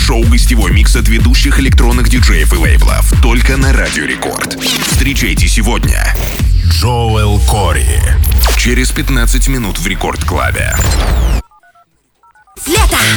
Шоу-гостевой микс от ведущих электронных диджеев и лейблов. Только на Радио Рекорд. Встречайте сегодня Джоэл Кори. Через 15 минут в Рекорд Клабе. Лето!